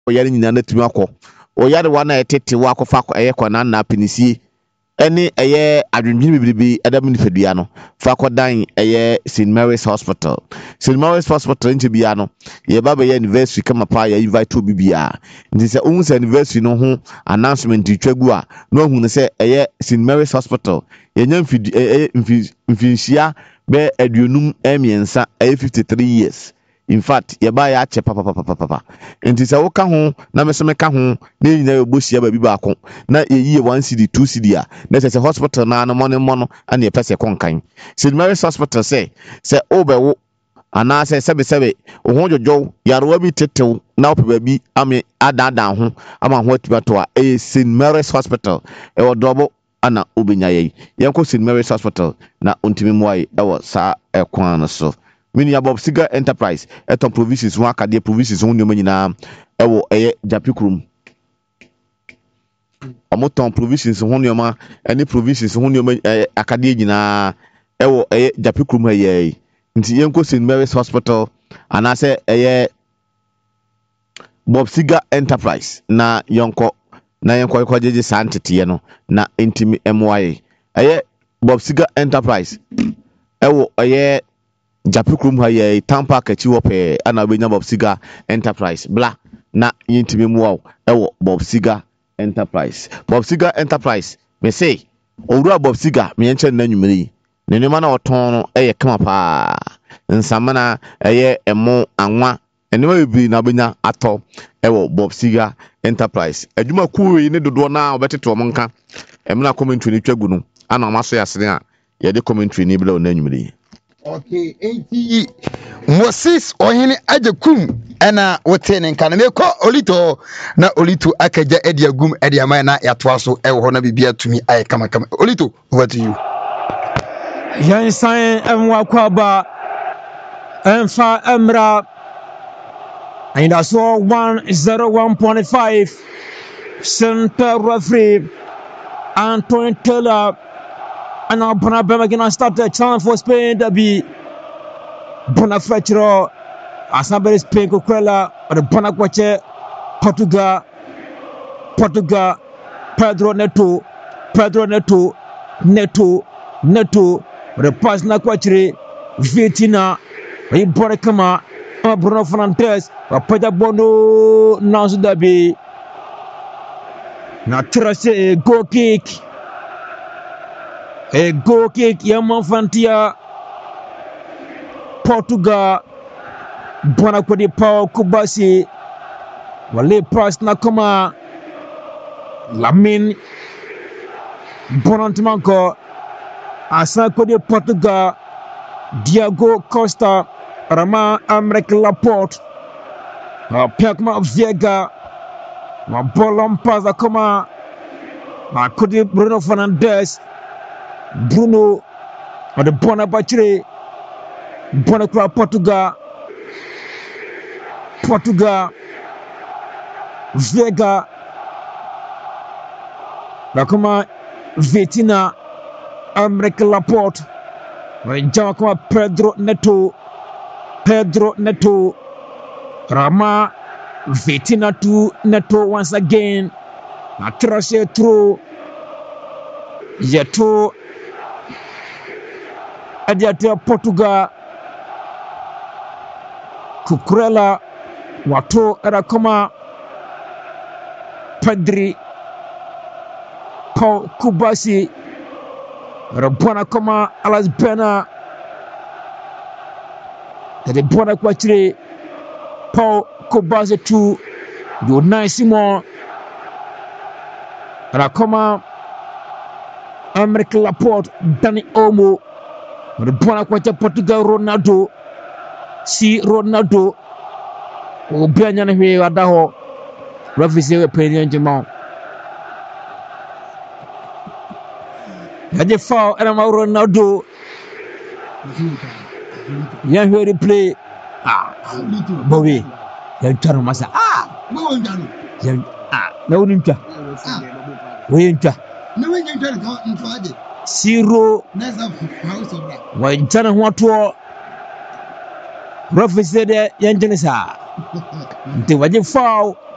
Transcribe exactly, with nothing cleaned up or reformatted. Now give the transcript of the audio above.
oyare nyina na tumi akọ oyare wa na etete wa akọfa eye kwana na apinisie ene eye adwendwene bibribi adam ni fadua no fa kodan eye Saint Mary's Hospital Saint Mary's Hospital nche bia no ye baba ye anniversary kama pa ya invite obi bia nti se ohun se anniversary no ho announcement twagu a no ohun se eye Saint Mary's Hospital ye nya mfidi eye mfinhia be aduonum emiensa eye fifty-three years. In fact, ye ba ya che papa papa papa. Enti se wo ka ho na me so me ka ho na nyina ye bosia ba bi ba ko na ye yi one C D two C D a na se hospital na no money mono ana ye pese konkan. Saint Mary's Hospital say se obewo ana se sebe sebe wo ho jojo yarewa bi tetew na ope ba bi ame adada ho ama ho atibato a e Saint Mary's Hospital e wo dobo ana obenya ye. Yenko Saint Mary's Hospital na ontimi muai e wo sa e kwan no so. Mini Bob Siga Enterprise eton provisions ho akade provisions ho nyoma nyina ewo eye Japikrum omoton provisions ho nyoma ene provisions ho nyoma akade nyina ewo eye Japikrum eye nti yenko Saint Mary's Hospital anase eye Bob Siga Enterprise na yonko na yonko ko jeje santete no na intimi emoye eye Bob Siga Enterprise ewo eye Japikrum ha ye Tampa kachi wope ana benya Bob Siga Enterprise bla na yintimi muaw ewo Bob Siga Enterprise Bob Siga Enterprise me say owura Bob Siga me yenche na nwumiri ne nema na oton no eye kama pa nsamana eye emo anwa enema bi na benya ato ewo Bob Siga Enterprise adwuma kuwi ne dodo na obeteto omonka emna commentary ni twagu no ana maso yasene a ye de commentary ni bla na nwumiri. Okay, eighty Moses ohini ajekum ena wotene nka na meko olito na olito akaja ediagum ediama na yatoaso ewo na bibia tumi aye kama kama olito over to you. Yan sign emwa kwaba emfa emra and I saw one oh one point five center referee Antoine Taylor. And now Bonabema again start the challenge for Spain to be Bonafetro Asabel Spain Coquella or the Bonacquache Portugal Portugal Pedro Neto Pedro Neto Neto Neto the pass na Quachre Vitina Bonacama Bruno Fernandes Peda Bono Nazudabi na Trase goal kick. A goal kick, Yaman Fantia, Portugal, Bonakwadi Pau Kubasi, Wale Pass Nakoma, Lamin, Bonantimanko, Asakodi Portugal, Diego Costa, Rama Amrek Laporte, Piakma Viega, Bolon Pazakoma, Kodi Bruno Fernandes. Bruno or the Bonabachre Bonacra Portugal Portugal Vega Nakuma Vitina Amrek Laporte Jamakuma Pedro Neto Pedro Neto Rama Vitina to Neto once again Natrashe through Yeto Adiatia Portugal Cucurella Wato Erakoma Pedri Paul Kubasi Rabona Koma Alas Bena the Bona Quachre Paul Kubasi to do nice more Rakoma America Laporte Dani Omo Bona Quacha Portugal Ronaldo si Ronaldo Obianya na hwe wadaho referee we penyan jema Yaje foul era ma Ronaldo ya hwe replay ah bowi ya taro masa ah No njanu. ya ah na unimcha we ncha Na we njanu ka ntwaje. Zero Nasa house of that. wa jana hoto referee de yanjene sa nti waje foul